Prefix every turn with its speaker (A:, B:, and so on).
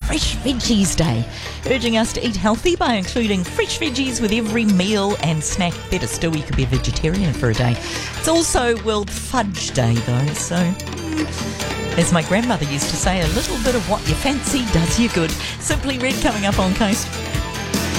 A: Fresh Veggies Day, urging us to eat healthy by including fresh veggies with every meal and snack. Better still, you could be a vegetarian for a day. It's also World Fudge Day though, so as my grandmother used to say, a little bit of what you fancy does you good. Simply Red coming up on Coast.